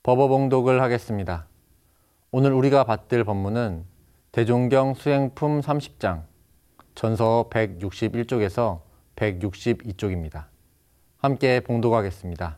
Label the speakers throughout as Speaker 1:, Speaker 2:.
Speaker 1: 법어봉독을 하겠습니다. 오늘 우리가 받들 법문은 대종경 수행품 30장 전서 161쪽에서 162쪽입니다. 함께 봉독하겠습니다.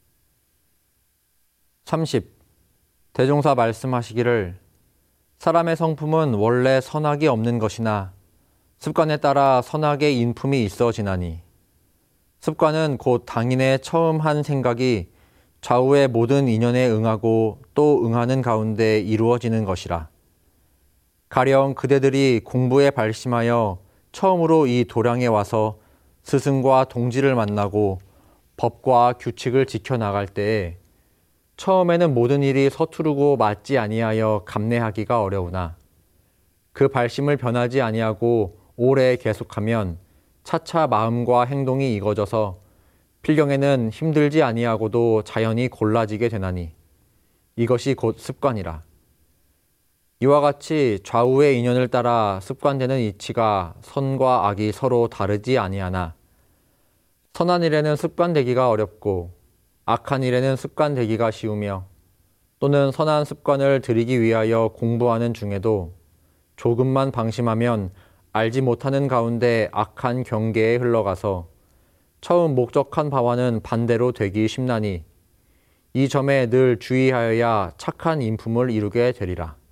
Speaker 1: 30. 대종사 말씀하시기를 사람의 성품은 원래 선악이 없는 것이나 습관에 따라 선악의 인품이 있어지나니 습관은 곧 당인의 처음 한 생각이 좌우의 모든 인연에 응하고 또 응하는 가운데 이루어지는 것이라. 가령 그대들이 공부에 발심하여 처음으로 이 도량에 와서 스승과 동지를 만나고 법과 규칙을 지켜나갈 때에 처음에는 모든 일이 서투르고 맞지 아니하여 감내하기가 어려우나 그 발심을 변하지 아니하고 오래 계속하면 차차 마음과 행동이 익어져서 필경에는 힘들지 아니하고도 자연히 골라지게 되나니 이것이 곧 습관이라. 이와 같이 좌우의 인연을 따라 습관되는 이치가 선과 악이 서로 다르지 아니하나 선한 일에는 습관되기가 어렵고 악한 일에는 습관되기가 쉬우며 또는 선한 습관을 들이기 위하여 공부하는 중에도 조금만 방심하면 알지 못하는 가운데 악한 경계에 흘러가서 처음 목적한 바와는 반대로 되기 쉽나니 이 점에 늘 주의하여야 착한 인품을 이루게 되리라.